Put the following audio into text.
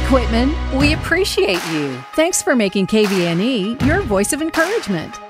Quitman, we appreciate you. Thanks for making KVNE your voice of encouragement.